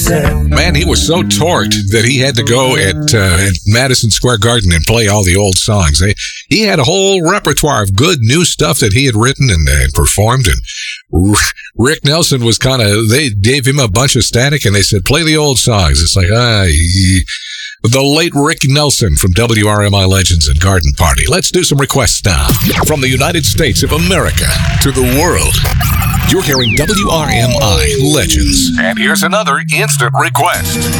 Man, he was so torqued that he had to go at Madison Square Garden and play all the old songs. He had a whole repertoire of good new stuff that he had written and performed. And Rick Nelson was they gave him a bunch of static and they said, play the old songs. It's like, the late Rick Nelson from WRMI Legends and Garden Party. Let's do some requests now. From the United States of America to the world, you're hearing WRMI Legends. And here's another instant request.